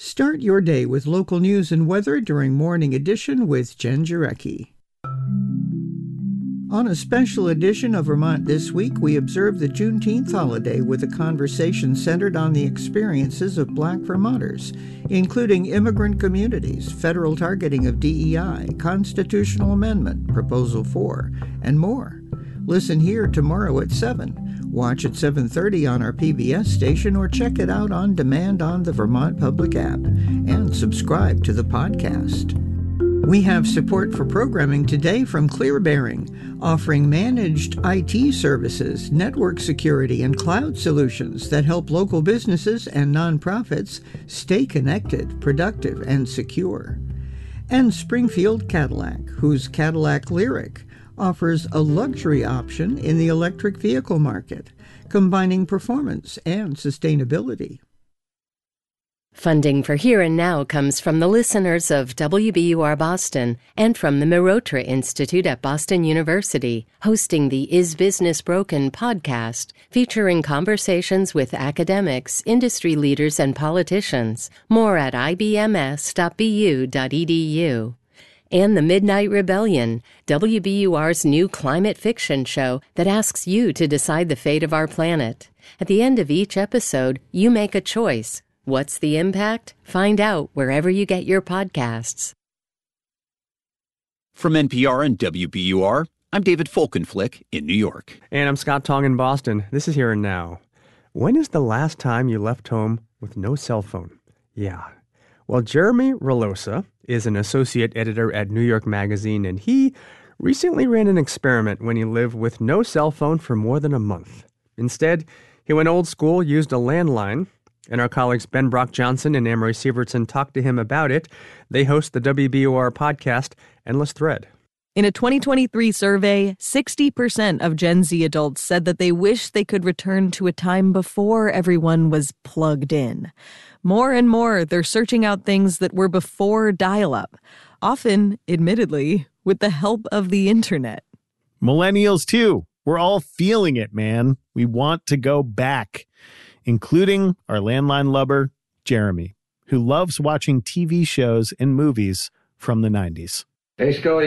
Start your day with local news and weather during Morning Edition with Jen Jarecki. On a special edition of Vermont This Week, we observe the Juneteenth holiday with a conversation centered on the experiences of Black Vermonters, including immigrant communities, federal targeting of DEI, constitutional amendment, Proposal 4, and more. Listen here tomorrow at 7. Watch at 7:30 on our PBS station or check it out on demand on the Vermont Public app. And subscribe to the podcast. We have support for programming today from ClearBearing, offering managed IT services, network security, and cloud solutions that help local businesses and nonprofits stay connected, productive, and secure. And Springfield Cadillac, whose Cadillac Lyriq offers a luxury option in the electric vehicle market, combining performance and sustainability. Funding for Here and Now comes from the listeners of WBUR Boston and from the Mirotra Institute at Boston University, hosting the Is Business Broken podcast, featuring conversations with academics, industry leaders, and politicians. More at ibms.bu.edu. And The Midnight Rebellion, WBUR's new climate fiction show that asks you to decide the fate of our planet. At the end of each episode, you make a choice. What's the impact? Find out wherever you get your podcasts. From NPR and WBUR, I'm David Folkenflik in New York. And I'm Scott Tong in Boston. This is Here and Now. When is the last time you left home with no cell phone? Yeah. Well, Jeremy Relosa is an associate editor at New York Magazine, and he recently ran an experiment when he lived with no cell phone for more than a month. Instead, he went old school, used a landline, and our colleagues Ben Brock Johnson and Amory Sievertson talked to him about it. They host the WBUR podcast, Endless Thread. In a 2023 survey, 60% of Gen Z adults said that they wish they could return to a time before everyone was plugged in. More and more, they're searching out things that were before dial-up, often, admittedly, with the help of the internet. Millennials, too. We're all feeling it, man. We want to go back, including our landline lover, Jeremy, who loves watching TV shows and movies from the 90s. Hey, Scully.